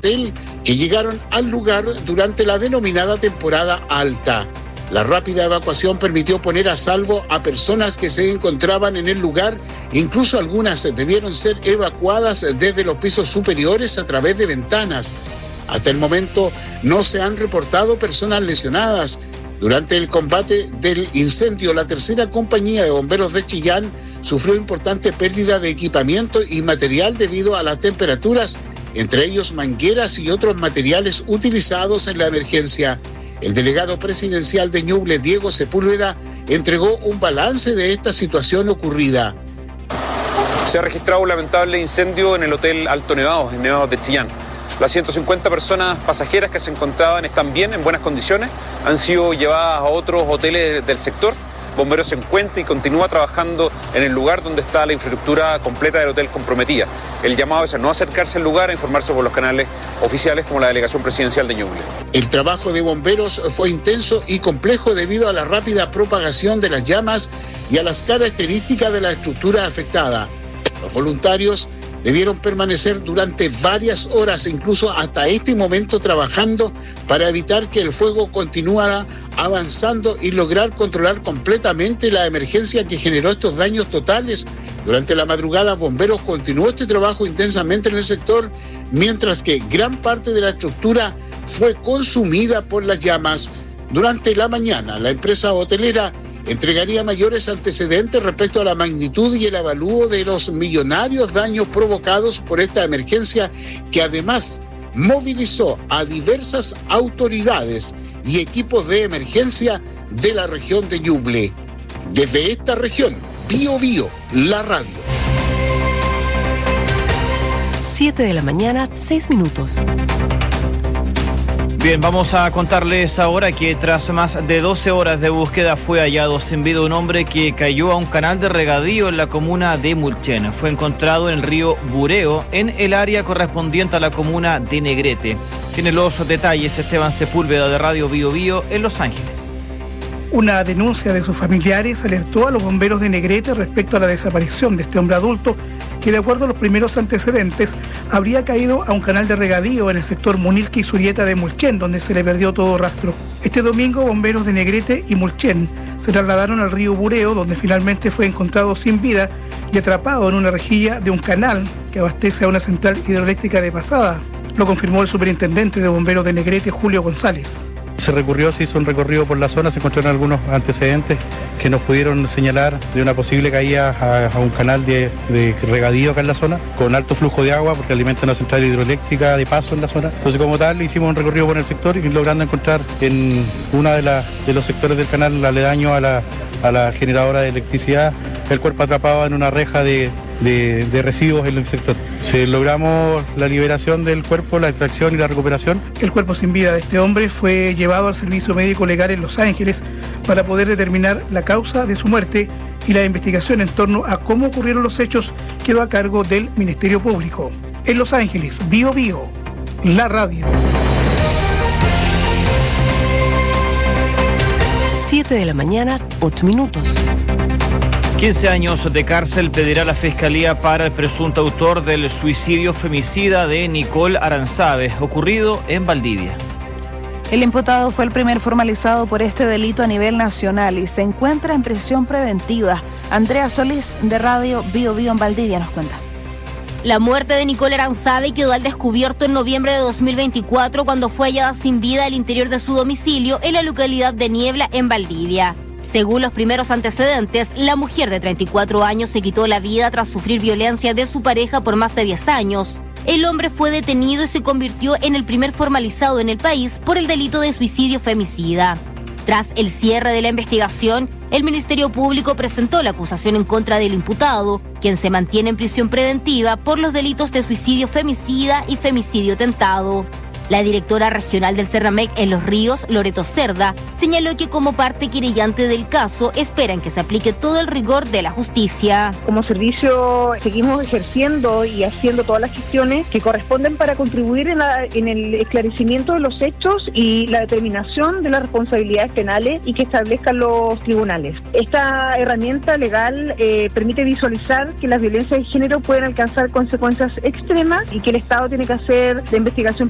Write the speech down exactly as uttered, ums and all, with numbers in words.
hotel que llegaron al lugar durante la denominada temporada alta. La rápida evacuación permitió poner a salvo a personas que se encontraban en el lugar, incluso algunas debieron ser evacuadas desde los pisos superiores a través de ventanas. Hasta el momento no se han reportado personas lesionadas. Durante el combate del incendio, la tercera compañía de bomberos de Chillán sufrió importante pérdida de equipamiento y material debido a las temperaturas, entre ellos mangueras y otros materiales utilizados en la emergencia. El delegado presidencial de Ñuble, Diego Sepúlveda, entregó un balance de esta situación ocurrida. Se ha registrado un lamentable incendio en el Hotel Alto Nevados, en Nevados de Chillán. Las ciento cincuenta personas pasajeras que se encontraban están bien, en buenas condiciones, han sido llevadas a otros hoteles del sector. Bomberos se encuentra y continúa trabajando en el lugar donde está la infraestructura completa del hotel comprometida. El llamado es a no acercarse al lugar, a informarse por los canales oficiales como la Delegación Presidencial de Ñuble. El trabajo de bomberos fue intenso y complejo debido a la rápida propagación de las llamas y a las características de la estructura afectada. Los voluntarios debieron permanecer durante varias horas, incluso hasta este momento, trabajando para evitar que el fuego continuara avanzando y lograr controlar completamente la emergencia que generó estos daños totales. Durante la madrugada, bomberos continuó este trabajo intensamente en el sector, mientras que gran parte de la estructura fue consumida por las llamas. Durante la mañana, la empresa hotelera entregaría mayores antecedentes respecto a la magnitud y el avalúo de los millonarios daños provocados por esta emergencia, que además movilizó a diversas autoridades y equipos de emergencia de la región de Ñuble. Desde esta región, Bío Bío, la radio. siete de la mañana, seis minutos. Bien, vamos a contarles ahora que tras más de doce horas de búsqueda fue hallado sin vida un hombre que cayó a un canal de regadío en la comuna de Mulchen. Fue encontrado en el río Bureo, en el área correspondiente a la comuna de Negrete. Tiene los detalles Esteban Sepúlveda de Radio Bío Bío en Los Ángeles. Una denuncia de sus familiares alertó a los bomberos de Negrete respecto a la desaparición de este hombre adulto que, de acuerdo a los primeros antecedentes, habría caído a un canal de regadío en el sector Munilque y Surieta de Mulchen, donde se le perdió todo rastro. Este domingo, bomberos de Negrete y Mulchen se trasladaron al río Bureo, donde finalmente fue encontrado sin vida y atrapado en una rejilla de un canal que abastece a una central hidroeléctrica de Pasada. Lo confirmó el superintendente de bomberos de Negrete, Julio González. Se recurrió, se hizo un recorrido por la zona, se encontraron algunos antecedentes que nos pudieron señalar de una posible caída a, a un canal de, de regadío acá en la zona, con alto flujo de agua porque alimenta una central hidroeléctrica de paso en la zona. Entonces, como tal, hicimos un recorrido por el sector y logrando encontrar en uno de, la, de los sectores del canal aledaño a la, a la generadora de electricidad el cuerpo atrapado en una reja de, de, de residuos en el sector. Se logramos la liberación del cuerpo, la extracción y la recuperación. El cuerpo sin vida de este hombre fue llevado al servicio médico legal en Los Ángeles para poder determinar la causa de su muerte, y la investigación en torno a cómo ocurrieron los hechos quedó a cargo del Ministerio Público. En Los Ángeles, Bío Bío, la radio. siete de la mañana, ocho minutos. quince años de cárcel pedirá la Fiscalía para el presunto autor del suicidio femicida de Nicole Aranzabe, ocurrido en Valdivia. El imputado fue el primer formalizado por este delito a nivel nacional y se encuentra en prisión preventiva. Andrea Solís, de Radio Bío Bío en Valdivia, nos cuenta. La muerte de Nicole Aranzabe quedó al descubierto en noviembre de dos mil veinticuatro cuando fue hallada sin vida al interior de su domicilio en la localidad de Niebla, en Valdivia. Según los primeros antecedentes, la mujer de treinta y cuatro años se quitó la vida tras sufrir violencia de su pareja por más de diez años. El hombre fue detenido y se convirtió en el primer formalizado en el país por el delito de suicidio femicida. Tras el cierre de la investigación, el Ministerio Público presentó la acusación en contra del imputado, quien se mantiene en prisión preventiva por los delitos de suicidio femicida y femicidio tentado. La directora regional del Cerramec en Los Ríos, Loreto Cerda, señaló que como parte querellante del caso esperan que se aplique todo el rigor de la justicia. Como servicio seguimos ejerciendo y haciendo todas las gestiones que corresponden para contribuir en, la, en el esclarecimiento de los hechos y la determinación de las responsabilidades penales y que establezcan los tribunales. Esta herramienta legal eh, permite visualizar que las violencias de género pueden alcanzar consecuencias extremas y que el Estado tiene que hacer la investigación